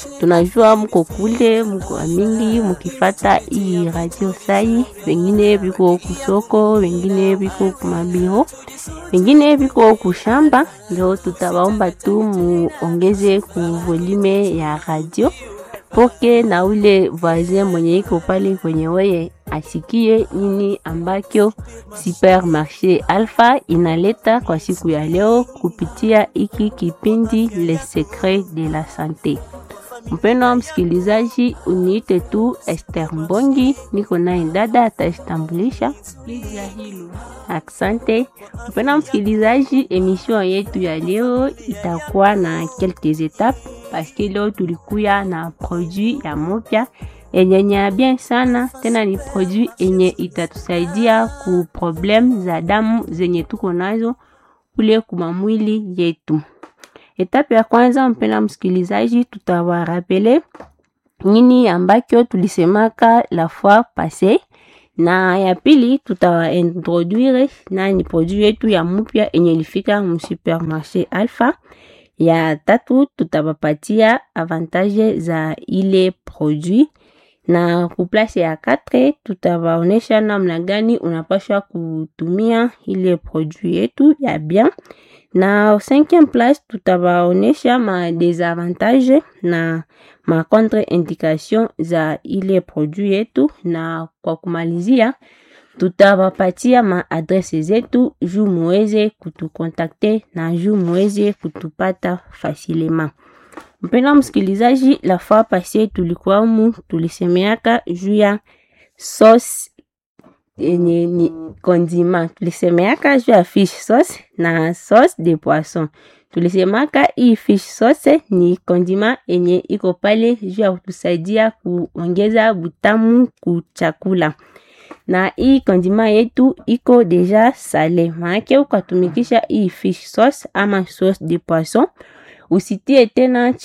Tunajua mko kule, mko mingi mkifata hii radio sai, wengine biko kusoko, wengine biko kumabiro, wengine biko kushamba. Ndio tutawaomba tu muongeze ku volume ya radio poke na ule voisin mwenye iko pale kwenye weye asikie nini ambakyo Supermarché Alpha inaleta kwa siku ya leo kupitia iki kipindi Les Secrets de la Santé. Mpendwa msikilizaji, uniite tu Esther Mbongi, niko naye dada atajitambulisha. Asante. Mpendwa msikilizaji, emission yetu ya leo itakuwa na quelques étapes parce que leo tulikuya na produit ya mopya enye bien sana, tena ni produit enye itatusaidia ku problem za damu zenye tuko nazo kule kumamwili yetu. Etape ya kwanza, mpendwa msikilizaji, tutawarapele nini ambakyo tulisemaka la fois passée, na ya pili tutawaintroduire na ni produit yetu ya mupya enye ilifika mu Supermarché Alpha. Ya tatu tutawapatia avantage za ile produit, na kuplace ya 4 tutawaonesha namna gani unapaswa kutumia ile produit yetu ya bien, na 5e place tutawaonesha ma désavantage na ma contre-indication za ile produit yetu, na kwa kumalizia tutawapatia ma adresse zetu juu muweze kutukontakte na juu muweze kutupata facilement. Mpendwa msikilizaji, la fois passée tulikuwa tulisemeaka juu ya sauce ni condiment. Tulisemeaka juu ya fish sauce na sauce de poisson. Tulisemaka hii fish sauce ni condiment enye iko pale juu ya kutusaidia kuongeza butamu ku chakula. Na hii condiment yetu iko deja salé. Maana ukatumikisha hii fish sauce ama sauce de poisson, usitie tena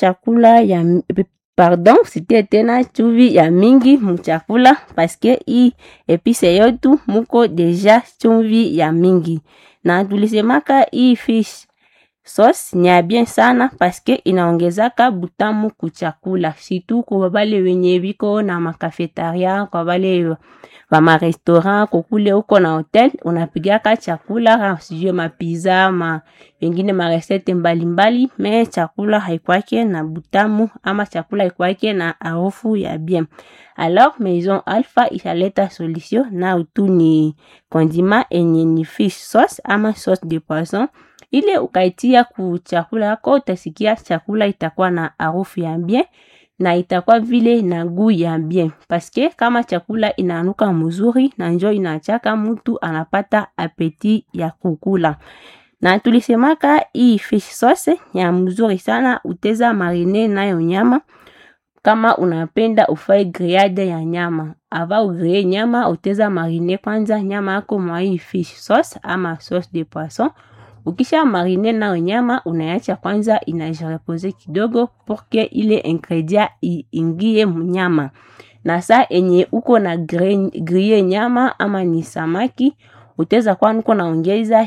usitie tena chumvi ya mingi mchakula parce que hii epice yetu muko deja chumvi ya mingi. Na tulisemaka hii fish sauce ni bien sana parce que inaongezaka butamu kuchakula, surtout kwa wale wenye biko na makafetaria, kwa wale wa ma restaurant, kukule uko na hotel unapigaka chakula sijue mapizza wengine ma recette mbalimbali, me chakula haikwake na butamu ama chakula haikwake na harufu ya bien. Alors Maison Alpha italeta solution na utu ni condiment enye ni fish sauce ama sauce de poisson. Ile ukaitia ku chakula yako utasikia chakula itakuwa na harufu ya bien na itakuwa vile na goût ya bien, parce que kama chakula inanuka mzuri na njoo inachaka mtu anapata appétit ya kukula. Na tulisemaka hii fish sauce ya mzuri sana, uteza mariner nayo nyama. Kama unapenda ufai grillade ya nyama, ava ugriller nyama, uteza mariner kwanza nyama yako mwa hii fish sauce ama sauce de poisson. Ukisha mariner na nyama unaacha kwanza inajireposer kidogo pour que ile ingredient ingie mnyama. Na saa enye uko na griller nyama ama ni samaki, uteza kwa nuko naongeza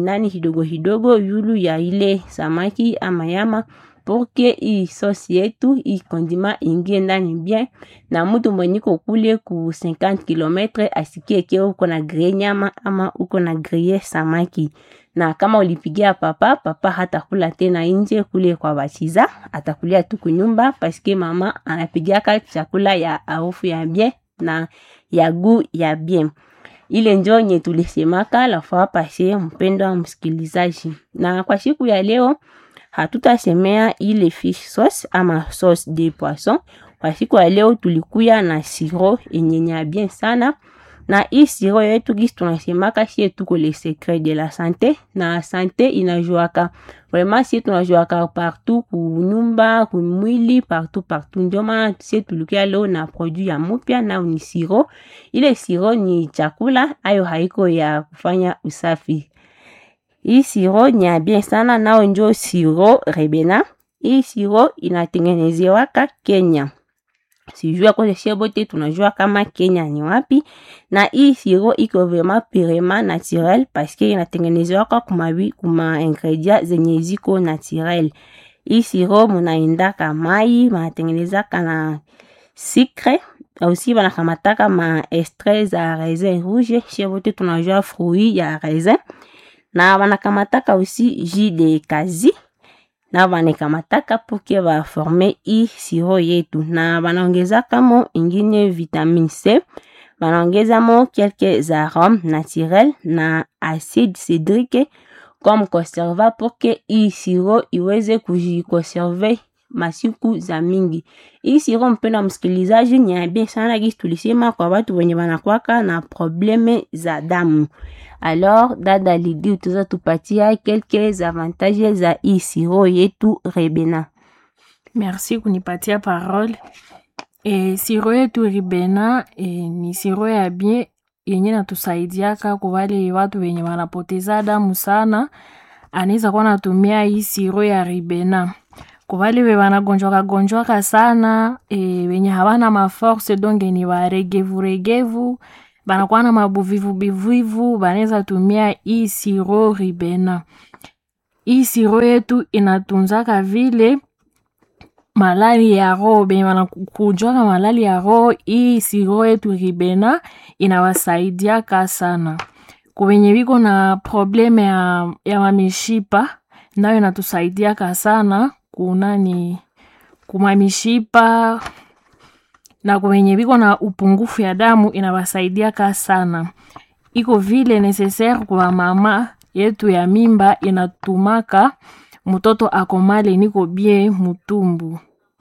hidogo yulu ya ile samaki ama nyama pour que hii sauce yetu, hii condiment ingie ndani bien, na mtu mwenye kule ku 50 km asikie ke uko na griller nyama ama uko na griller samaki. Na kama ulipigia papa hata kula tena nje kule kwa bachiza, atakulia tu kunyumba parce que mama anapigiaka chakula ya harufu ya bien na ya goût ya bien. Ile njo nye tulisemaka la fois passée, mpendwa msikilizaji. Na kwa siku ya leo hatutasemea ile fish sauce ama sauce de poisson. Kwa siku ya leo tulikuya na sirop enye bien sana. Na hii sirop yetu gisi tunasemaka si tuko les secrets de la santé, na santé inajuaka vraiment si tunajuaka partout ku nyumba, ku mwili, partout. Ndio maana si tulikuya leo na produit ya mupya na ni sirop. Ile sirop ni chakula, ayo haiko ya kufanya usafi. Hii sirop ni bien sana, nao njo sirop Rebena. Hii sirop inatengenezewaka Kenya. Sijua kwa shebote tunajua kama Kenya ni wapi, na hii sirop iko vraiment purement naturel parce que inatengenezwa kwa kuma ingredient zenye ziko naturel. Hii siro munaendaka mai, manatengenezaka na sucre, aussi banakamataka ma extrait za raisin rouge, chez wote tunajua fruit ya raisin, na banakamataka aussi jus de kazi, na banakamataka pour que ba former hii siro yetu, na banaongezaka mo ingine vitamine C, banaongeza mo quelques arômes naturels na acide cédrique comme conserva pour que hii siro iweze kujikonserve masiku za mingi. Hii siro mpenda msikilizaji ni ya bien sana gisi tulisema kwa watu wenye wanakuwaka na probleme za damu. Alors dada Lydie utaweza tupatia quelques avantages za hii siro yetu Ribena. Merci kunipatia parole. Siro yetu Ribena ni siro ya bien yenye natusaidiaka kwa wale watu wenye wanapoteza damu sana. Anaweza kuwa natumia hii siro ya Ribena. Kwa wale we wanagonjwaka sana, wenye hawana maforce donge ni waregevu, banakuwa na mabuvivu, banaweza tumia hii siro Ribena. Hii siro yetu inatunzaka vile malali ya roho, benye wanakujwaka malali ya roho, hii siro yetu Ribena inawasaidiaka sana. Kwa wenye wiko na probleme ya mamishipa, nayo inatusaidiaka sana kumamishipa, na kwa wenye wiko na upungufu ya damu inawasaidiaka sana. Iko vile necessaire kwa mama yetu ya mimba, inatumaka mtoto akomale niko bien mutumbu.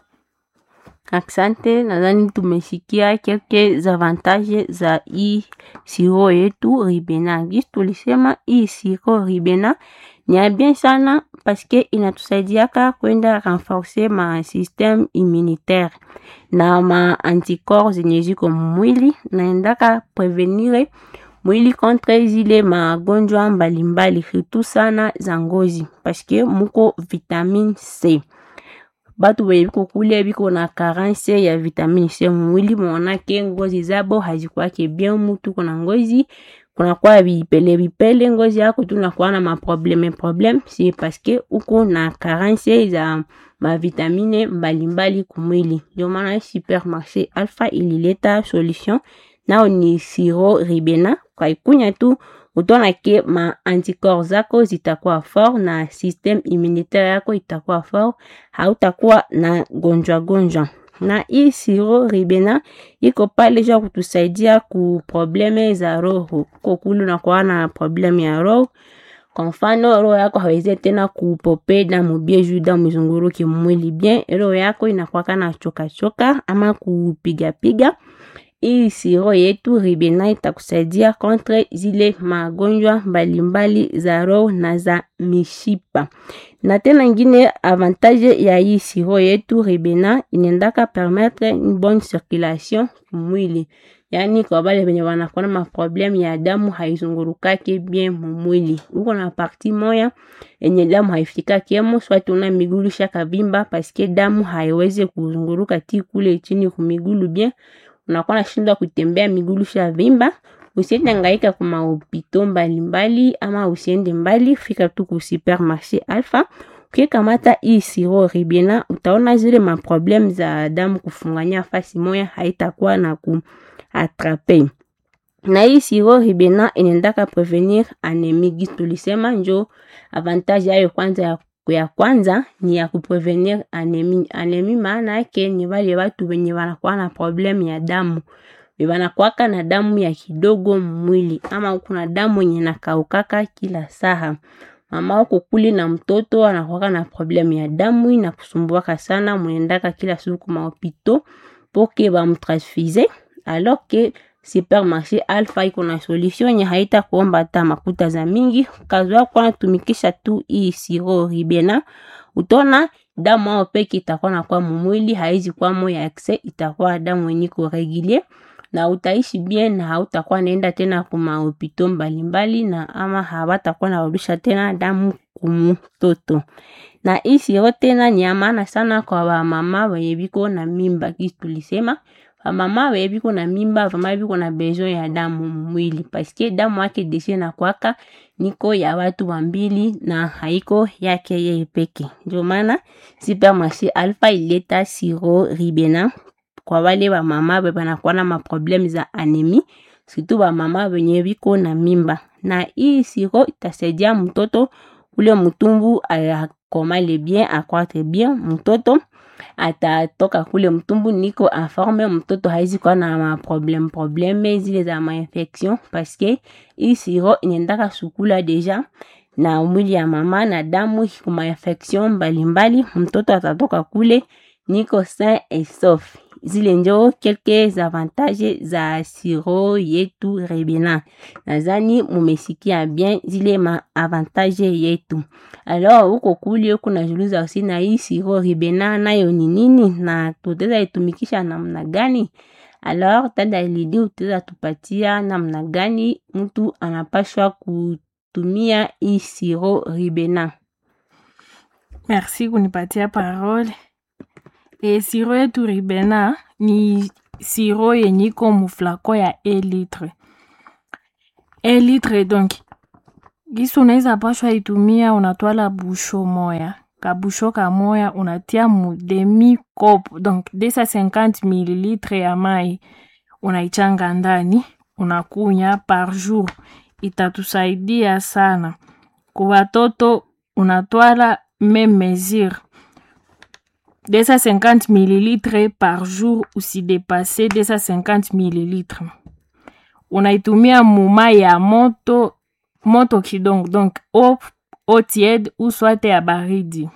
Asante, nadhani tumesikia quelques avantages za hii siro yetu Ribena. Gisi tulisema hii siro Ribena ni bien sana parce que inatusaidiaka kwenda renforcer ma système immunitaire na ma anticorps zenye ziko mwili, naendaka prevenir mwili contre zile magonjwa mbalimbali surtout sana za ngozi parce que muko vitamine C. Batu biko kule biko na carence ya vitamine C mwili, monake ngozi zabo hazikuwake bien, mutu kuna ngozi kuna kwa bipele ngozi yako tunakuwa na maprobleme c'est parce que uko na carence za ma vitamine mbalimbali kumwili. Ndio maana Supermarché Alpha ilileta solution nao ni siro Ribena. Kwa ikunya tu utona ke ma anticorps zako zitakuwa fort na système immunitaire yako itakuwa fort, hautakuwa na gonjwa. Na hii siro Ribena iko pale ja kutusaidia ku probleme za roho. Kokulu na kwa na probleme ya roho, kwa mfano roho yako hawezi tena kupope damu bien juu damu zunguruke mwili bien, roho yako inakuwa kana choka ama kupiga. Hii siro yetu Ribena itakusaidia contre zile magonjwa mbalimbali za roho na za mishipa. Na tena ingine avantage ya hii siro yetu Ribena, inendaka permettre une bonne circulation mwili. Yani kwa bale benye wanakuwa na maprobleme ya damu haizungurukake bien mwili. Uko na parti moya enye damu haifika kiemo, swati una migulu shaka vimba parce que damu haiwezi kuzunguruka ti kule chini kumigulu bien. Unakuwa nashindwa kutembea migulu sha vimba, usiende hangaika kwa mahopito mbalimbali ama usiende mbali, fika tu ku Supermarché Alpha. Ukikamata hii siro Ribena utaona zile maprobleme za damu kufunganya fasi moya haitakuwa na kuatrape. Na hii siro Ribena inendaka prevenir anemie. Gisi tulisema njo avantage yayo kwanza ni ya kuprevenir anemie. Anemie maana yake ni wale watu wenye wanakuwa na probleme ya damu, wanakuwaka na damu ya kidogo mwili, ama kuna damu yenye nakaukaka kila saa. Mama wako kuli na mtoto anakuwaka na probleme ya damu na kusumbuaka sana, muendaka kila siku mahopito pour que ba mutransfuse, alors que Supermarché Alpha iko na solution yenye haita kuomba hata makuta za mingi. Kazwa kwa tumikisha tu hii siro Ribena, utona damu ao peke itakuwa na kwa mwili, haizi kwa moya excès, itakuwa damu yenye ko régulier na utaishi bien, na hautakuwa naenda tena kwa mahopito mbalimbali, na ama hawatakuwa na rudisha tena damu kumtoto. Na hii siro tena ni maana sana kwa mama wenye biko na mimba. Kisi tulisema mama we biko na mimba vraiment biko na besoin ya damu mwili parce que damu yake deja na kwaka niko ya watu wambili na haiko yake yeye peke. Ndio maana Supermarché Alpha ileta siro Ribena kwa wale wa mama banakuwa na maprobleme za anemie, surtout ba mama wenye biko na mimba. Na hii siro itasaidia mtoto ule mtumbu akomale bien, akwate bien, mtoto atatoka kule mtumbu niko informe, mtoto haizi kwa na probleme zile za infection parce que hii siro inendaka sukula deja na mwili ya mama na damu kuma infection mbalimbali, mtoto atatoka kule niko sain et sauf. Zile njo quelques avantages za siro yetu Ribena. Nazani mumesikia bien zile ma avantage yetu. Alors uko kule kuna juluza aussi na hii siro Ribena nayo ni nini na tutaweza itumikisha namna gani? Alors tada Lidi utaweza tupatia namna gani mtu anapashwa kutumia hii siro Ribena. Merci kunipatia parole. Siro yetu Ribena ni siro yenye iko muflako ya 1 litre. 1 litre donc. Gisi unaweza pashwa itumia, unatwala busho moya. Kabusho kamoya unatia mu demi cup, donc 250 ml ya mai. Unaichanga ndani, unakunya par jour. Itatusaidia sana. Kwa watoto unatwala même mesure. 250 ml par jour usidepase 250 ml. Unaitumia mumai ya moto kidogo, donc eau tiède ou soit ya baridi.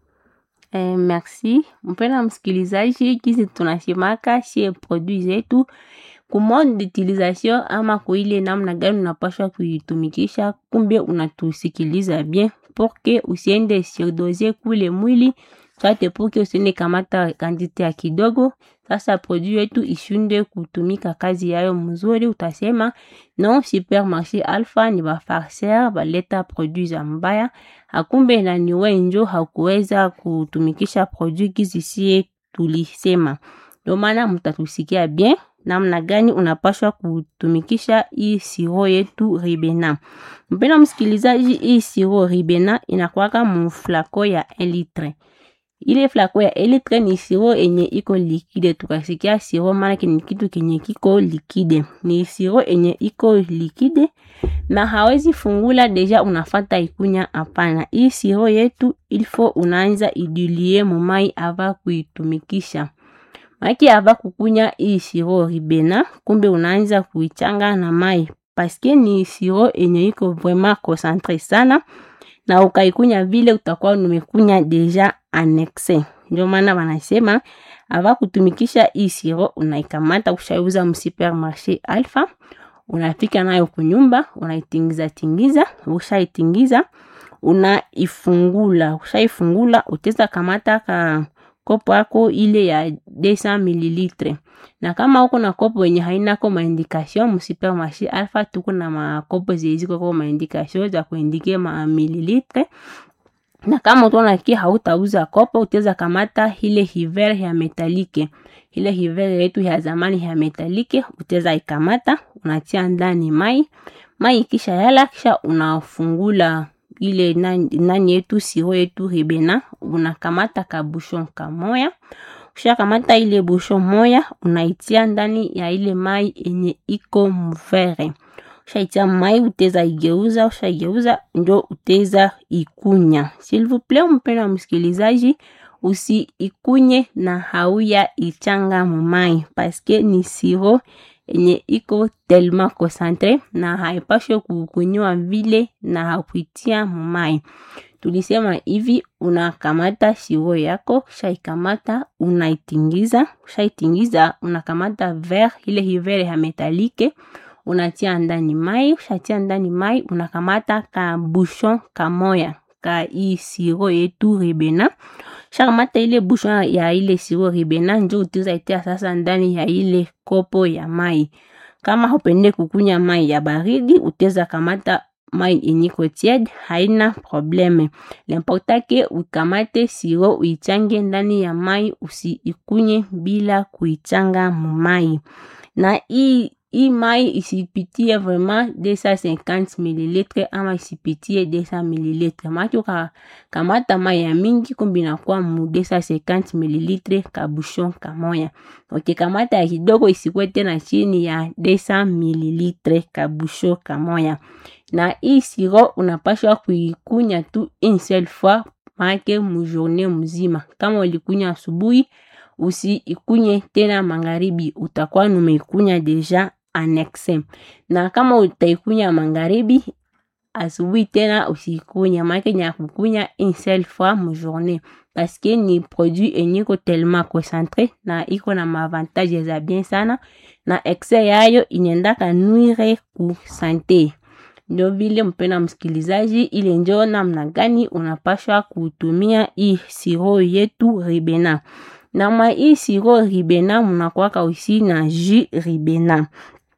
Merci. Mpena msikilizaji, kisi tunashimaka shie produit zetu kumode d'utilisation ama kuile namna gani unapaswa kuitumikisha, kumbe unatusikiliza bien pour que usiende surdoser kule mwili, soit pour que usiende kamata quantité ya kidogo. Sasa produit yetu ishunde kutumika kazi yayo mzuri, utasema non, Supermarché Alpha ni ba farceur baleta produit za mbaya, akumbe na niwe njo hakuweza kutumikisha produit kizisie tulisema. Ndio maana mtatusikia bien namna gani unapaswa kutumikisha hii siro yetu Ribena. Mpena msikilizaji, hii siro Ribena inakuwaka mflako ya 1 litre. Ile flako ya 1 litre ni siro enye iko likide. Tukasikia siro maana ni kitu kenye kiko likide. Ni siro enye iko likide na hawezi fungula deja unafata ikunya hapana. Hii siro yetu ilfo unaanza idilie mumai ava kuitumikisha. Maki ava kukunya hii siro Ribena, kumbe unaanza kuichanga na mai. Paske ni siro enye iko vraiment concentré sana. Na ukaikunya vile utakuwa umekunya deja annexe. Ndio maana wanasema ava kutumikisha hii siro unaikamata ushaiuza Supermarché Alpha, unafika nayo kunyumba, unaitingiza, ushaitingiza, unaifungula. Ushaifungula utaweza kamata ka kopo yako ile ya 200 ml. Na kama uko na kopo yenye haina kwa indication, Supermarché Alpha tuko na makopo ziziko kwa indication za kuindike ma mililitre. Na kama utaona ki hautauza kopo, utaweza kamata ile hiver ya metalike. Ile hiver yetu ya zamani ya metalike, utaweza ikamata, unatia ndani mai kisha yala, kisha unafungula ile nani yetu siro yetu Ribena, unakamata ka bouchon kamoya. Kisha kamata ile bouchon moya, unaitia ndani ya ile mai enye iko mvere. Ushaitia mai, uteza igeuza, ushaigeuza ndio uteza ikunya. S'il vous plaît, mpena msikilizaji, usi ikunye na hauya ichanga mumai, parce que ni siro enye iko tellement concentré na haipashe kukunywa vile na hakuitia mumai. Tulisema hivi, unakamata siro yako, shaikamata, unaitingiza, shaitingiza, unakamata verre, ile hiver ya metalike, unatia ndani mai, ushatia ndani mai, unakamata ka bouchon kamoya, ka hii siro yetu Ribena. Shakamata ile bouchon ya ile siro Ribena, njo utiza itia sasa ndani ya ile kopo ya mai. Kama hupende kukunya mai ya baridi, uteza kamata mai enyiko tiède haina probleme. L'important ke ukamate siro uichange ndani ya mai, usiikunye bila kuichanga mai. Na hii mai isipitie vraiment 250 ml ama isipitie 200 ml. Maki kamata mai ya mingi kumbina kwa mu 250 ml kabushon kamoya. Kamata ya kidogo isikuwe tena chini ya 200 ml kabusho kamoya. Na hii siro unapashwa kuikunya tu une seule fois make mu journée mzima. Kama ulikunya asubuhi, usiikunye tena magharibi, utakuwa umeikunya deja en excès. Na kama utaikunya magharibi, asubuhi tena usiikunya, make nya kukunya une seule fois mu journée, parce que ni produit enyiko tellement concentré na iko na mavantage za bien sana, na excès yayo inendaka nuire ku santé. Ndio vile mpena msikilizaji, ile ndio namna gani unapashwa kutumia hii siro yetu Ribena. Na hii siro Ribena munakuwaka usi na jus Ribena.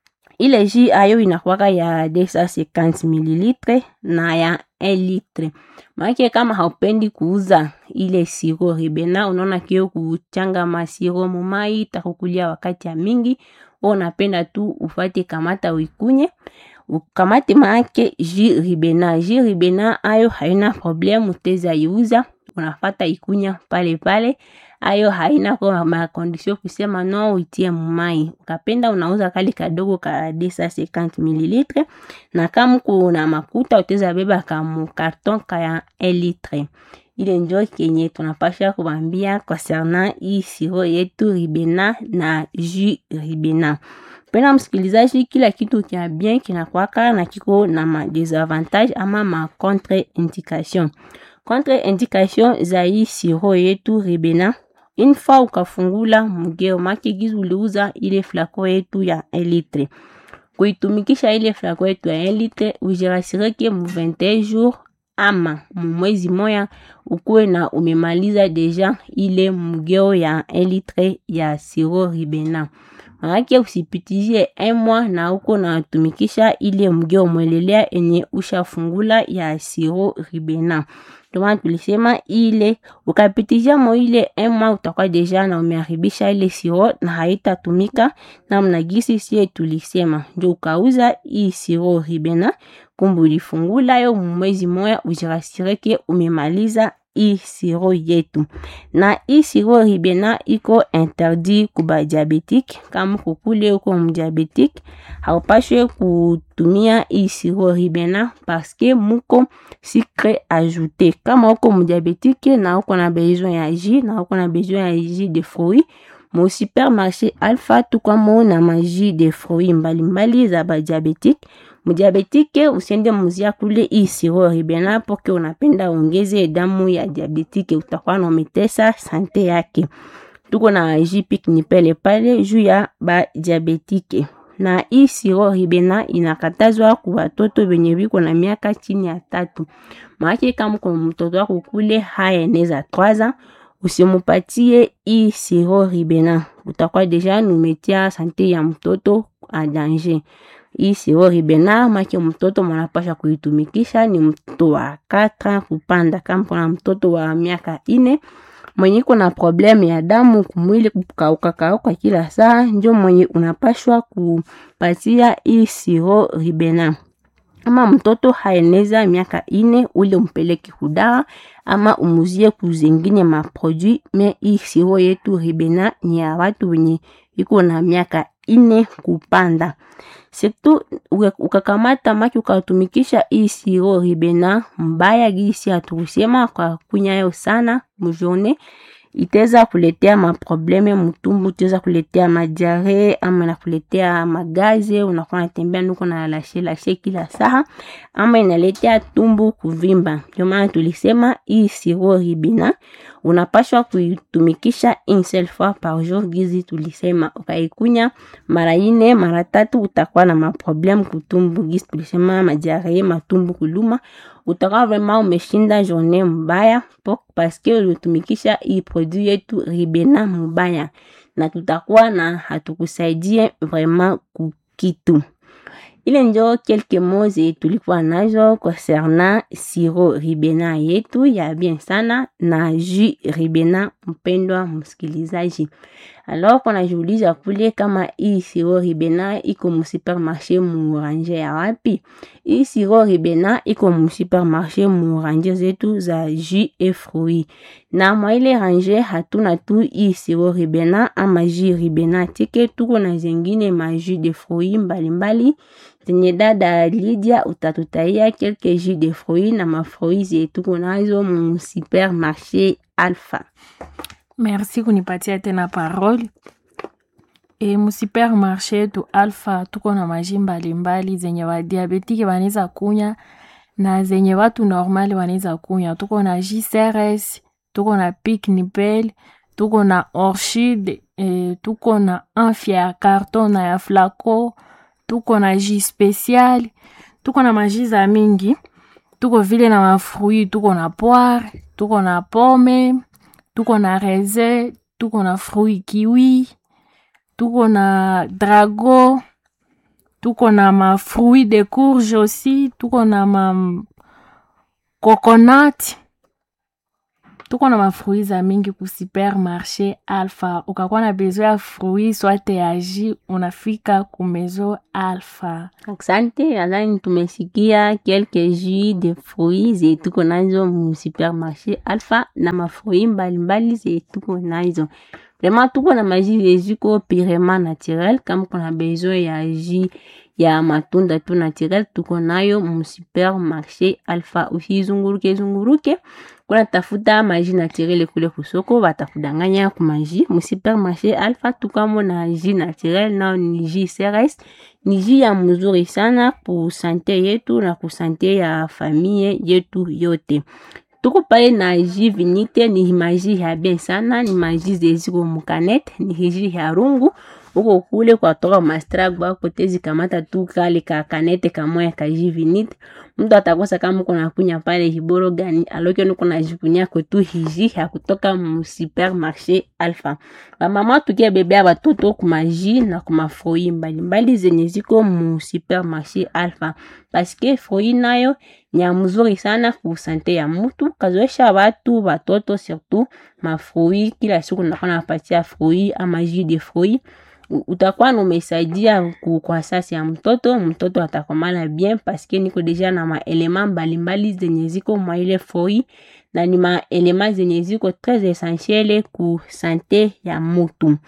Ile jus ayo inakuwaka ya 250 ml na ya 1 litre. Maana kama haupendi kuuza ile siro Ribena, unaona kio kuchanga masiro mumai takukulia wakati ya mingi, unapenda tu ufate kamata uikunye. Ukamate maake jus Ribena. Jus Ribena ayo haina problemu, uteza iuza, unafata ikunya pale pale. Ayo haina kwa makondisyo kusema no uitie mumai. Ukapenda unauza kali kadogo ka 250 ml. Na kama kuna makuta uteza beba kama karton ka 1 litre. Ile njo kenye tunapasha kubambia concernant hii siro yetu Ribena na jus Ribena. Pena msikilizaji, kila kitu kia bien kinakuwaka na kiko na ma desavantage ama ma contre-indication. Contre-indication za hii siro yetu Ribena, une fois ukafungula mugeo make gizu uliuza ile flako yetu ya 1 litre. Kuitumikisha ile flako yetu ya 1 litre, ujirasireke mu 21 jours ama mwezi moya ukuwe na umemaliza deja ile mugeo ya 1 litre ya siro Ribena. Maanake usipitizie 1 mois na uko na tumikisha ile mugeo mwelelea enye ushafungula ya siro Ribena. Tuma tulisema ile ukapitizia mo ile 1 mois utakuwa deja na umeharibisha ile siro na haitatumika na mnagisi sie tulisema. Ndio ukauza hii siro Ribena, kumbu ulifungula yo mwezi moya, ujirasireke umemaliza hii siro yetu. Na hii siro Ribena iko interdit kuba diabetique. Kama kukule uko mdiabetique, haupashwe kutumia hii siro Ribena parce que muko sucre ajouté. Kama uko mdiabetique na uko na besoin ya jus, na uko na besoin ya jus de fruits, mu supermarché Alpha tukwamo na maji de fruits mbalimbali za ba diabetique. Mdiabetike usiende muzia kule hii siro Ribena porque unapenda ongeze damu ya diabetike, utakuwa na umetesa sante yake. Tuko na jipik ni pele pale juu ya ba diabetike. Na hii siro Ribena inakatazwa kwa watoto wenye biko na miaka chini ya 3. Maana kama kwa mtoto wako kule haeneza 3 ans, usimupatie hii siro Ribena, utakuwa deja numetia sante ya mtoto a danger. Hii siro Ribena maki mtoto mwanapasha kuitumikisha ni mtoto wa 4 kupanda. Kama kuna mtoto wa miaka 4 mwenye kuna problem ya damu kumwili kukauka kila saa, njo mwenye unapashwa kupatia hii siro Ribena. Ama mtoto haeneza miaka 4 ule umpeleke kudawa ama umuzie kuzingine maproduit. Me hii siro yetu Ribena ni ya watu wenye iko na miaka 4 kupanda. Surtout ukakamata maki ukatumikisha hii siro Ribena mbaya gisi atusema kwa kunyayo sana mjone, iteza kuletea maprobleme mutumbu, iteza kuletea majare ama na kuletea magaze, unakuwa natembea nuko na lashe kila saa ama inaletea tumbu kuvimba. Ndio maana tulisema hii siro Ribena unapashwa kuitumikisha une seule fois par jour gizi tulisema. Ukaikunya mara 4 mara 3 utakuwa na maprobleme kutumbu gizi tulisema, majare, matumbu kuluma, utakuwa vraiment umeshinda journée mbaya parce que ulitumikisha hii produit yetu Ribena mbaya, na tutakuwa na hatukusaidie vraiment kukitu. Ile njo quelques mots tulikuwa nazo concernant sirop Ribena yetu ya bien sana na jus Ribena, mpendwa msikilizaji. Alors kunajiuliza kule kama hii sirop Ribena iko mu supermarché mu range ya wapi? Hii sirop Ribena iko mu supermarché mu range zetu za jus et fruits. Na mwa ile range hatuna tu hii sirop Ribena ama jus Ribena tike, tuko na zengine ma jus de fruits mbalimbali zenye dada Lydia utatutaia quelques jus de fruits na mafruits zetu kunazo mu supermarché Alpha. Merci kunipatia tena parole. Mu supermarché tu Alpha tuko na maji mbalimbali zenye wa diabetike wanaweza kunya na zenye watu normali wanaweza kunya. Tuko na JCRS, tuko na Pic Nipel, tuko na Orchid, tuko na Amphia carton na ya Flaco, tuko na jus spécial, tuko na maji za mingi. Tuko vile na mafruits, tuko na poire, tuko na pomme, tuko na raisin, tuko na fruit kiwi, tuko na drago, tuko na ma fruits de courge aussi, tuko na ma coconut, tuko na ma fruits za mingi ku supermarché Alpha. Ukakuwa na besoin ya fruits soit ya jus, unafika ku maison Alpha. Asante, nadhani tumesikia quelques jus de fruits zetu kunazo mu supermarché Alpha na mafruits mbalimbali zetu kunazo. Vraiment tuko na maji zeziko purement naturel. Kama kuna besoin ya jus ya matunda tu naturel, tuko nayo mu supermarché Alpha. Usizunguruke kuna tafuta maji naturel kule kusoko batakudanganya ku maji. Mu supermarché Alpha tukamo na jus naturel na ni jus CRS. Ni jus ya mzuri sana ku sante yetu na ku sante ya famille yetu yote. Tuko pale na jus vinite, ni maji ya bien sana, ni maji zeziko mukanete, ni jus ya rungu. Uko kule kwa toka mastrag ba kotezi kamata tu kale ka kanete kamoya ka jus vinite. Mtu atakosa kama kuna kunya pale hiboro gani, aloke nuko na jikunya ko tu hiji ya kutoka mu supermarché Alpha. Ba mama tukia bebea watoto kuma jus na kuma fruits mbalimbali zenye ziko mu supermarché Alpha. Paske fruits nayo ni ya mzuri sana ku sante ya mtu. Kazoesha watu watoto surtout ma fruits, kila siku nakuwa napatia fruits ama jus de fruits. Utakuwa numesaidia kwa sasa ya mtoto atakomala bien paske niko deja na ma elements mbalimbali zenye ziko mwa ile fruits na ni ma elements zenye ziko très essentiel ku sante ya mtu.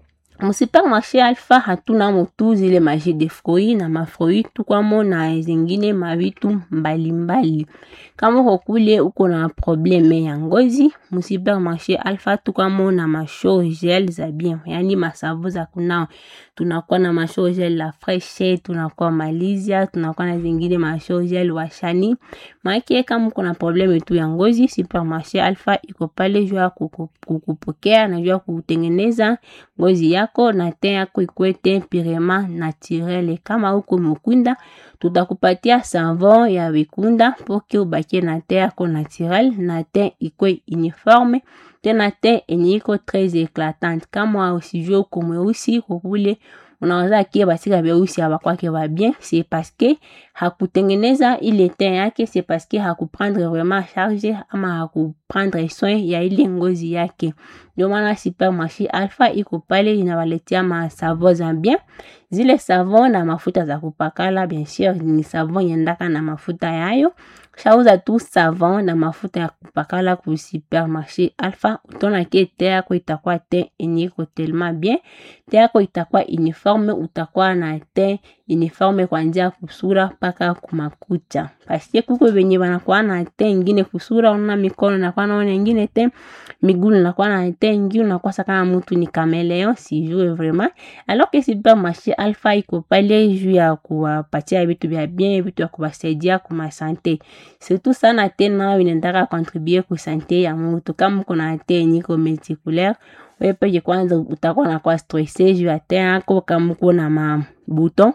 Mu supermarché Alpha hatuna mutu zile maji de fruits na mafruits, tukwamo na zingine mavitu mbalimbali. Kama hokule uko na probleme ya ngozi, mu supermarché Alpha tukwamo na masho gel za bien, yani masavo za kunao. Tunakuwa na masho gel la Fresh, tunakuwa Malizia, tunakuwa na zingine masho gel washani. Maana kama kuna probleme tu ya ngozi, supermarché Alpha iko pale jua kukupokea na jua kutengeneza ngozi yako na ten yako ikwete purement naturel. Kama uko mukunda, tutakupatia savon ya wikunda poke ubaki na ten yako naturel na ten ikwe uniforme, tena ten enye iko très éclatante. Kama usijue uko mweusi kukule, unaweza kia basika beusi abakwake ba bien, c'est parce que hakutengeneza ile ten yake, c'est parce que hakuprendre vraiment charge ama hakuprendre soin ya ile ngozi yake. Ndio maana supermarché Alpha iko pale inawaletea ma savon za bien. Zile savon na mafuta za kupakala, bien sûr ni savon yendaka na mafuta yayo. Shauza tu savon na mafuta ya kupakala ku supermarché Alpha, utona ke te yako itakuwa te enyeko tellement bien. Te yako itakuwa uniforme, utakuwa na te uniforme kwanzia kusura paka kumakucha. Paske kuko benye banakuwa na te ingine kusura, una mikono na kwa naona ingine te miguu na kwa na te ingine na kwa saka mtu ni kameleon, si joue vraiment. Alors que supermarché Alpha iko pale juu ya kuwapatia vitu vya bien, vitu ya kubasaidia kuma sante. Surtout sana tena inendaka contribuer ku sante ya mtu. Kama kuna te niko multiculaire, wewe peke kwanza utakuwa na kwa stressé juu ya te yako. Kama kuna ma bouton,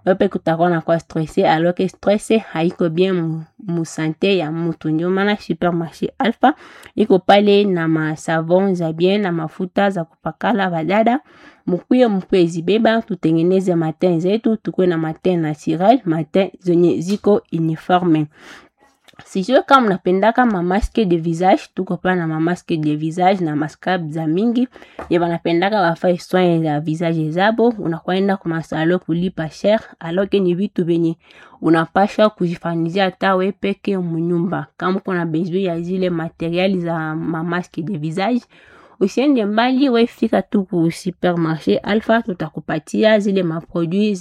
wewe kutakuwa na kwa stressé alors que stress haiko bien mu santé ya mtu. Ndio maana Supermarché Alpha iko pale na masavon za bien na mafuta za kupakala badada. Mkuye zibeba tutengeneze matin zetu, tukue na matin naturel, matin zenye ziko uniforme. Sijue kama unapendaka ma masque de visage, tuko pa na ma masque de visage na mascab za mingi. Ye banapendaka wafai soin za visage zabo, unakwenda kwa masalo kulipa cher, alors que ni vitu benye unapasha kujifanizia hata wewe peke mnyumba. Kama kuna besoin ya zile material za ma masque de visage, usiende mbali, wewe fika tu ku Supermarché Alpha, tutakupatia zile maproduits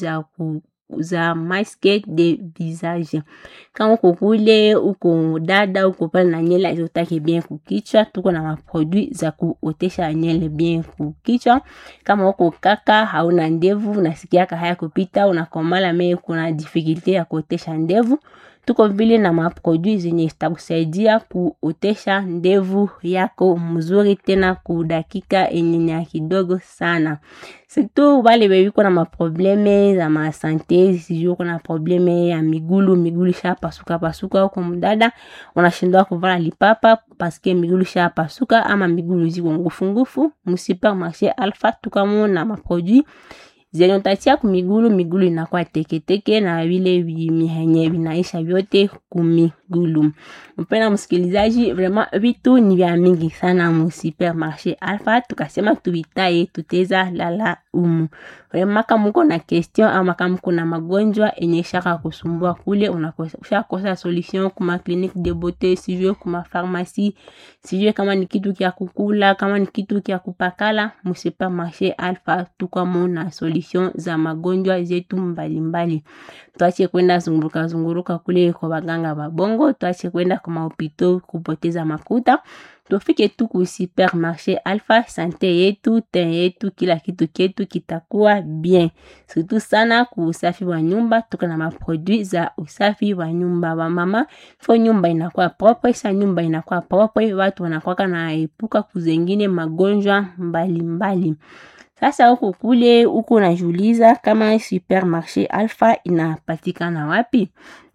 za masque de visage. Kama uko kule, uko dada, uko pale na nyele zotake bien kukichwa, tuko na maproduits za kuotesha nyele bien kukichwa. Kama uko kaka, hauna ndevu, unasikia haya kupita, unakomala me kuna difficulty ya kuotesha ndevu, tuko vile na maproduits zenye zitakusaidia kuotesha ndevu yako mzuri tena kudakika enye kidogo sana. Surtout wale bebiko na maprobleme za ma santé, sijui kuna probleme ya migulu pasuka huko mdada, unashindwa kuvala lipapa paske migulu pasuka ama migulu ziko ngufungufu. Mu Supermarché Alpha tukamona maproduits zenye utatia kumigulu inakuwa teke na vile mihenye vinaisha vyote kumigulu. Mpena msikilizaji, vraiment vitu ni vya mingi sana mu Supermarché Alpha, tukasema tuvitaye tuteza lala umu. Vraiment kama uko na question ama kama kuna magonjwa enye shaka kusumbua kule, unakosa solution kuma clinique de beauté, sijue kuma pharmacie, sijue kama ni kitu kia kukula, kama ni kitu kia kupakala, mu Supermarché Alpha tukamona solution za magonjwa zetu mbalimbali. Tuache kwenda zunguruka kule kwa baganga babongo, tuache kwenda kwa mahopito kupoteza makuta. Tufike tu ku Supermarché Alpha, sante yetu, ten yetu, kila kitu ketu kitakuwa bien. Surtout sana ku usafi wa nyumba, tuko na maproduits za usafi wa nyumba wa mama. Fo nyumba inakuwa propre, sa nyumba inakuwa propre, watu wanakuwa na epuka kuzengine magonjwa mbalimbali. Sasa huko kule uko unajiuliza kama Supermarché Alpha inapatikana wapi?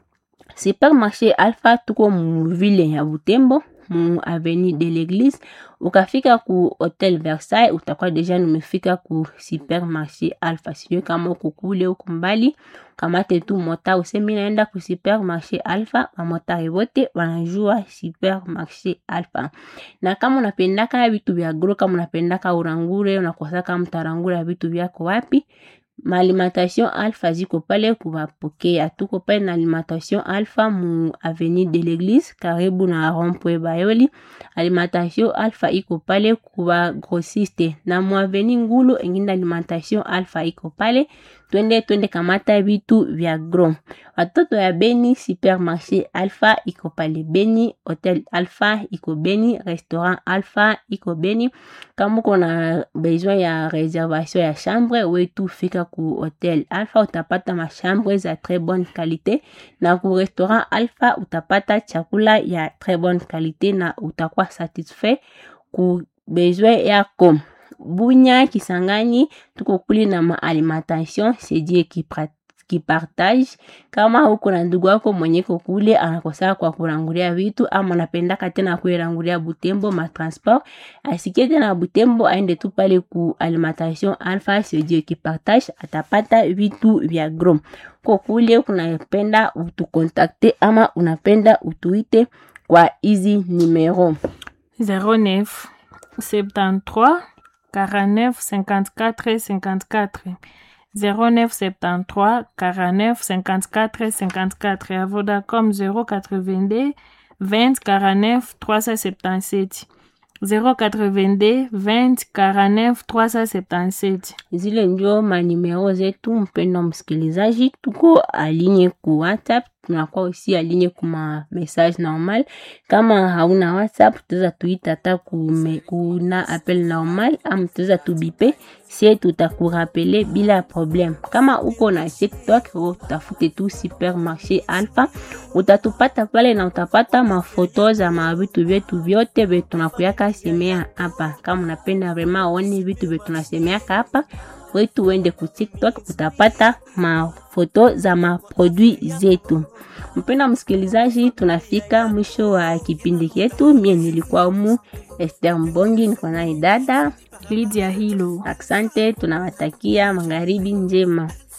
Supermarché Alpha tuko mu ville ya Butembo, mu avenue de l'Église. Ukafika ku Hotel Versailles, utakuwa deja numefika ku Supermarché Alpha. Sio kama uko kule uko mbali, kamate tu mota usemi naenda ku Supermarché Alpha, motari wote wanajua Supermarché Alpha. Na kama unapendaka vitu vya gro, kama unapendaka urangure, unakosaka mtarangura vitu vyako wapi? Alimentation Alpha ziko pale kuwapokea. Tuko pale na Alimentation Alpha mu avenue de l'Église karibu na rond-point Bayoli. Alimentation Alpha iko pale kuwa grossiste. Na mu avenue Ngulu engine Alimentation Alpha iko pale. Twende kamata vitu vya gros. Watoto ya Beni, Supermarché Alpha iko pale Beni, Hotel Alpha iko Beni, Restaurant Alpha iko Beni. Kama uko na besoin ya réservation ya chambre, wetu fika ku Hotel Alpha, utapata ma chambre za très bonne qualité, na ku Restaurant Alpha utapata chakula ya très bonne qualité na utakuwa satisfait ku besoin yako. Bunya, Kisangani, tuko kuli na ma alimentation, c'est Dieu qui partage. Kama uko na ndugu wako mwenye kule anakosa kwa kurangulia vitu ama anapenda tena kuirangulia Butembo ma transport, asikie tena Butembo aende tu pale ku Alimentation Alpha, c'est Dieu qui partage, atapata vitu vya gros. Kwa kule unapenda utukontakte ama unapenda utuite kwa hizi numero 09 73 49 54 54 0973 49 54 54 à Vodacom 082 20 49 377 082 20 49 377. Zile ndio manimero zetu mpendo msikilizaji. Tuko alinye ku WhatsApp, tunakuwa aussi alinye kuma message normal. Kama hauna WhatsApp, tuza tuita hata kuna appel normal, am tuza tubipe, si tutakurapele bila problem. Kama uko na TikTok, utafute tu Supermarché Alpha, utatupata pale na utapata mafoto za mavitu vyetu vyote vyetu tunakuyaka semea hapa. Kama unapenda vraiment one vitu vyetu tunasemea hapa, wetu uende ku TikTok, utapata mafoto za maproduit zetu. Mpenda msikilizaji, tunafika mwisho wa kipindi chetu. Mie nilikuwa mu Esther Mbongi, niko na dada Lydia Hilo. Asante, tunawatakia magharibi njema.